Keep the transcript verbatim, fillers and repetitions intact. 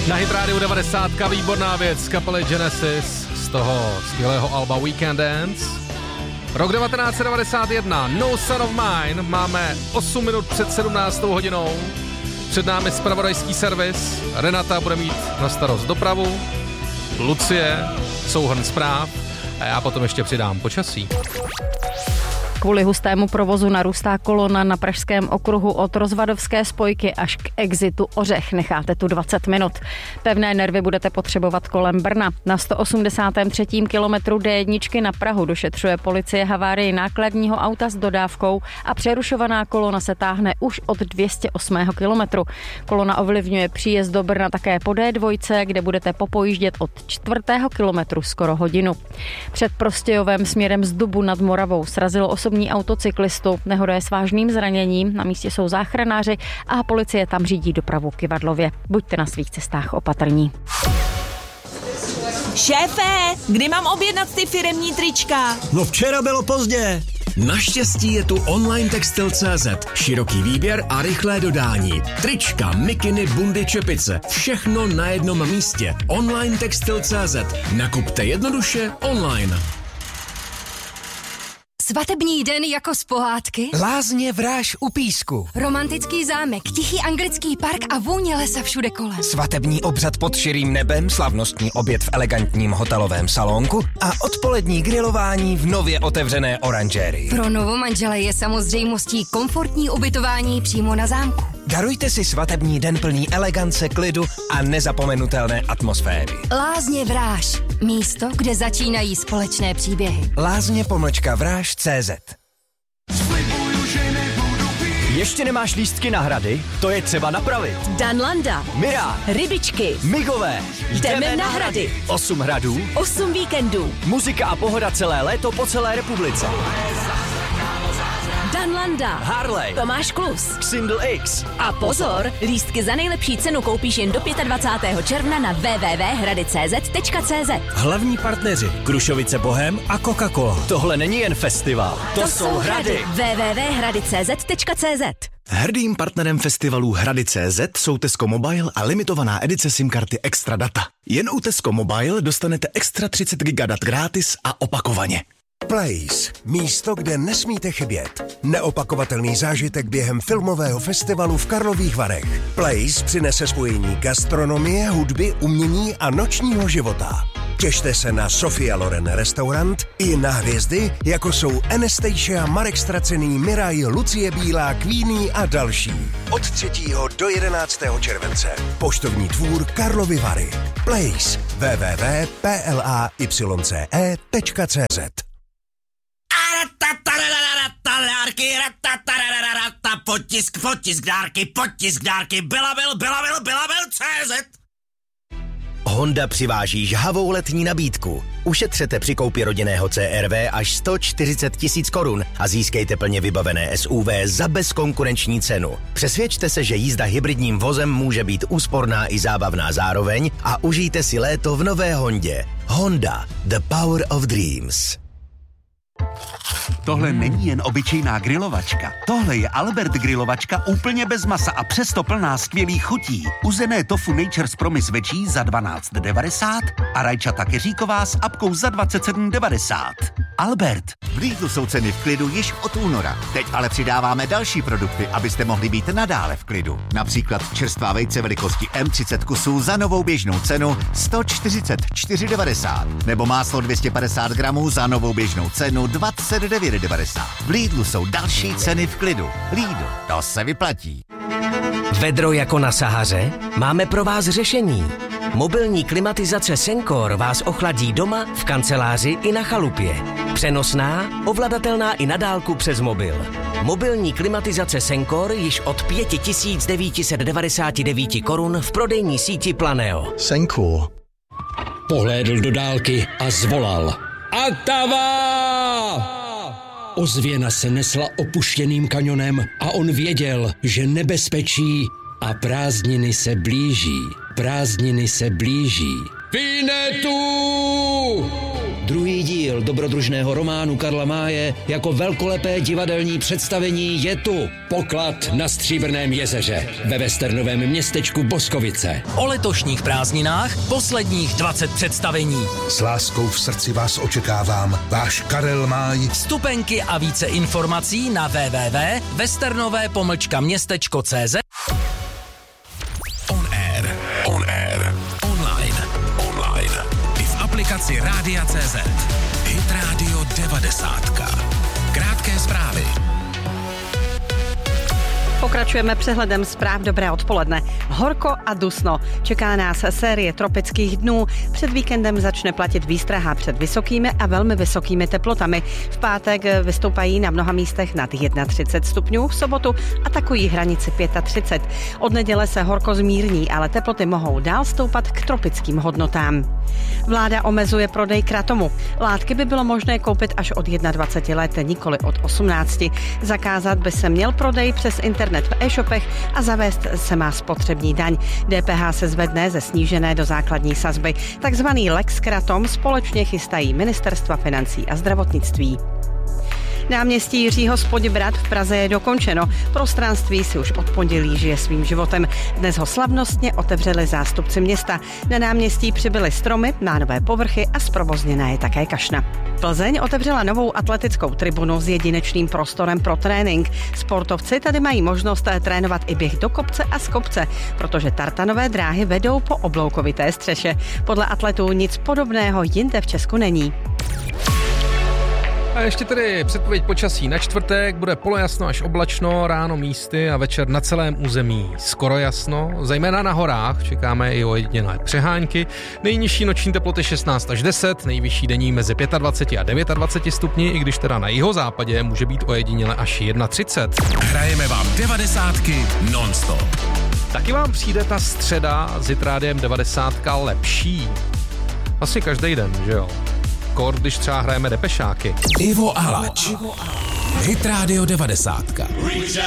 Na Hit Radio devadesát, výborná věc z kapely Genesis z toho skvělého alba Weekend Dance. Rok devatenáct set devadesát jedna, No Son of Mine, máme osm minut před sedmnáctou hodinou. Před námi zpravodajský servis, Renata bude mít na starost dopravu, Lucie, souhrn zpráv a já potom ještě přidám počasí. Kvůli hustému provozu narůstá kolona na pražském okruhu od Rozvadovské spojky až k exitu Ořech. Necháte tu dvacet minut. Pevné nervy budete potřebovat kolem Brna. Na sto osmdesátém třetím kilometru D jedna na Prahu došetřuje policie havárii nákladního auta s dodávkou a přerušovaná kolona se táhne už od dvě stě osmého kilometru. Kolona ovlivňuje příjezd do Brna také po D dva, kde budete popojíždět od čtvrtého kilometru skoro hodinu. Před Prostějovem směrem z Dubu nad Moravou srazilo osobní autocyklistu. Nehoda je s vážným zraněním, na místě jsou záchranáři a policie tam řídí dopravu k Kyvadlově. Buďte na svých cestách opatrní. Šéfe, kdy mám objednat ty firemní trička? No včera bylo pozdě. Naštěstí je tu online textil tečka cé zet. Široký výběr a rychlé dodání. Trička, mikiny, bundy, čepice. Všechno na jednom místě. online textil tečka cé zet. Nakupte jednoduše online. Svatební den jako z pohádky? Lázně Vráž u Písku. Romantický zámek, tichý anglický park a vůně lesa všude kolem. Svatební obřad pod širým nebem, slavnostní oběd v elegantním hotelovém salonku a odpolední grilování v nově otevřené oranžérii. Pro novomanžele je samozřejmostí komfortní ubytování přímo na zámku. Darujte si svatební den plný elegance, klidu a nezapomenutelné atmosféry. Lázně Vráž. Místo, kde začínají společné příběhy. Lázně pomlčka Vráž tečka cé zet. Ještě nemáš lístky na hrady? To je třeba napravit. Danlanda, Mira, Rybičky, Migové, jdeme na hrady. Osm hradů, Osm víkendů. muzika a pohoda celé léto po celé republice. Danlanda, Harley, Tomáš Klus. Single X. A pozor, lístky za nejlepší cenu koupíš jen do dvacátého pátého června na w w w tečka hrady tečka cé zet tečka cé zet. Hlavní partneři Krušovice Bohem a Coca-Cola. Tohle není jen festival, to, To jsou hrady. w w w tečka hrady tečka cé zet tečka cé zet. Hrdým partnerem festivalu Hrady tečka cé zet jsou Tesco Mobile a limitovaná edice SIM karty Extra Data. Jen u Tesco Mobile dostanete extra třicet giga dat gratis a opakovaně. Place. Místo, kde nesmíte chybět. Neopakovatelný zážitek během filmového festivalu v Karlových Varech. Place přinese spojení gastronomie, hudby, umění a nočního života. Těšte se na Sofia Loren restaurant i na hvězdy, jako jsou Anastasia, Marek Stracený, Miraj, Lucie Bílá, Queenie a další. Od třetího do jedenáctého července. Poštovní dvůr Karlovy Vary. Place. w w w tečka p l a y c e tečka cé zet. Potisk, potisk, dárky, potisk, dárky, byla byl, byla byl, byla byl, cé zet. Honda přiváží žhavou letní nabídku. Ušetřete při koupi rodinného C R V až sto čtyřicet tisíc korun a získejte plně vybavené S U V za bezkonkurenční cenu. Přesvědčte se, že jízda hybridním vozem může být úsporná i zábavná zároveň a užijte si léto v nové Hondě. Honda, the power of dreams. Tohle není jen obyčejná grilovačka. Tohle je Albert grilovačka úplně bez masa a přesto plná skvělých chutí. Uzené tofu Nature's Promise večí za dvanáct devadesát a rajčata keříková s apkou za dvacet sedm devadesát. Albert. V Lidlu jsou ceny v klidu již od února. Teď ale přidáváme další produkty, abyste mohli být nadále v klidu. Například čerstvá vejce velikosti M třicet kusů za novou běžnou cenu sto čtyřicet čtyři devadesát. Nebo máslo dvě stě padesát gramů za novou běžnou cenu dvacet devět devadesát. V Lidlu jsou další ceny v klidu. Lidl, to se vyplatí. Vedro jako na Sahaře? Máme pro vás řešení. Mobilní klimatizace Sencor vás ochladí doma, v kanceláři i na chalupě. Přenosná, ovladatelná i na dálku přes mobil. Mobilní klimatizace Sencor již od pět tisíc devět set devadesát devět korun v prodejní síti Planeo. Sencor. Pohlédl do dálky a zvolal. Atava! Ozvěna se nesla opuštěným kanionem a on věděl, že nebezpečí a prázdniny se blíží. Prázdniny se blíží. Vinetu! Druhý díl dobrodružného románu Karla Máje jako velkolepé divadelní představení je tu. Poklad na Stříbrném jezeře ve westernovém městečku Boskovice. O letošních prázdninách posledních dvacet představení. S láskou v srdci vás očekávám, váš Karel Máj. Vstupenky a více informací na w w w tečka westernové pomlčka městečko tečka cé zet. On air, on air, online, online. I v aplikaci Rádia tečka cé zet. Hit Radio devadesátka. Krátké zprávy. Pokračujeme přehledem zpráv. Dobré odpoledne. Horko a dusno. Čeká nás série tropických dnů. Před víkendem začne platit výstraha před vysokými a velmi vysokými teplotami. V pátek vystoupají na mnoha místech nad třicet jedna stupňů, v sobotu atakují hranici třicet pět. Od neděle se horko zmírní, ale teploty mohou dál stoupat k tropickým hodnotám. Vláda omezuje prodej kratomu. Látky by bylo možné koupit až od dvacet jedna let, nikoli od osmnácti. Zakázat by se měl prodej přes internet v e-shopech a zavést se má spotřební daň. D P H se zvedne ze snížené do základní sazby. Takzvaný Lex Kratom společně chystají ministerstva financí a zdravotnictví. Náměstí Jiřího z Poděbrad v Praze je dokončeno. Prostranství si už od pondělí žije svým životem. Dnes ho slavnostně otevřeli zástupci města. Na náměstí přibyly stromy, má nové povrchy a zprovozněná je také kašna. Plzeň otevřela novou atletickou tribunu s jedinečným prostorem pro trénink. Sportovci tady mají možnost trénovat i běh do kopce a z kopce, protože tartanové dráhy vedou po obloukovité střeše. Podle atletů nic podobného jinde v Česku není. A ještě tedy předpověď počasí na čtvrtek, bude polojasno až oblačno, ráno místy a večer na celém území skoro jasno, zejména na horách čekáme i ojedinělé přehánky, nejnižší noční teploty šestnáct až deset, nejvyšší denní mezi dvacet pět a dvacet devět stupni, i když teda na jihozápadě může být ojediněle až třicet jedna. Hrajeme vám devadesátky non-stop. Taky vám přijde ta středa s Hit Rádiem devadesátka lepší? Asi každý den, že jo? Kor, když třeba hrajeme depešáky. Ivo Alač. Hit Radio devadesátka.